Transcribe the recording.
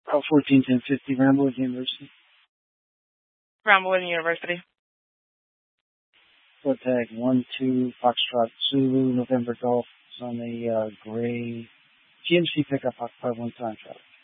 141050 Ramblewood University. Ramblewood University. Flood tag 12 Foxtrot Zulu November Golf. It's on a gray GMC pickup occupied one time traffic.